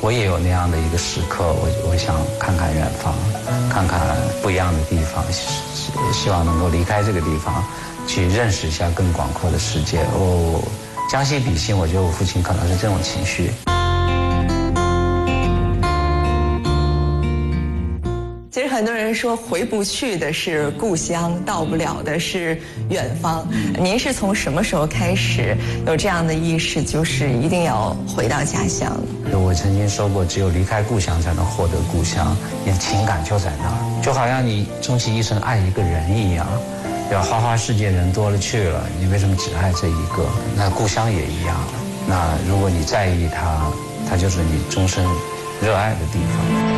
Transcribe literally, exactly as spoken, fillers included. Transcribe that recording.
我也有那样的一个时刻，我我想看看远方，看看不一样的地方，希望能够离开这个地方，去认识一下更广阔的世界。哦，将心比心，我觉得我父亲可能是这种情绪。 其实很多人说回不去的是故乡，到不了的是远方。您是从什么时候开始有这样的意识，就是一定要回到家乡？ 我曾经说过，只有离开故乡才能获得故乡，你的情感就在那儿，就好像你终其一生爱一个人一样，对吧？花花世界人多了去了，你为什么只爱这一个？那故乡也一样。那如果你在意它，它就是你终身热爱的地方。